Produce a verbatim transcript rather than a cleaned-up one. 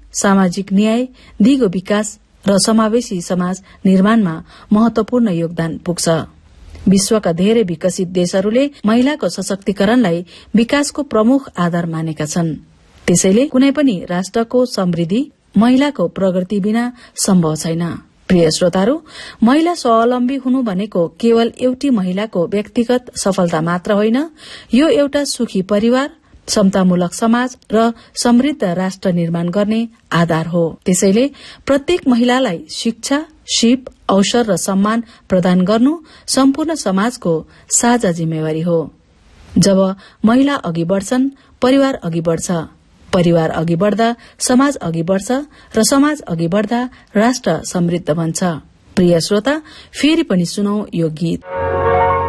सामाजिक न्याय, दिगो विकास र समावेशी समाज निर्माणमा महत्वपूर्ण योगदान पुग्छ। विश्वका धेरै विकसित देशहरूले महिलाको सशक्तिकरणलाई विकासको प्रमुख आधार मानेका छन्। त्यसैले कुनै पनि राष्ट्रको समृद्धि महिलाको प्रगति बिना सम्भव छैन। प्रिय श्रोताहरू, महिला स्वावलम्बी हुनु भनेको केवल एउटी महिलाको व्यक्तिगत सफलता मात्र होइन, यो एउटा सुखी परिवार, समतामूलक समाज र समृद्ध राष्ट्र निर्माण गर्ने आधार हो। त्यसैले प्रत्येक महिलालाई शिक्षा, सिप, अवसर र सम्मान प्रदान गर्नु सम्पूर्ण समाजको साझा जिम्मेवारी हो। जब महिला अघि बढ्छन्, परिवार अघि बढ्छ, परिवार अघि बढ्दा समाज अघि बढ्छ र समाज अघि बढ्दा राष्ट्र समृद्ध बन्छ। प्रिय श्रोता, फेरि पनि सुनौ यो गीत।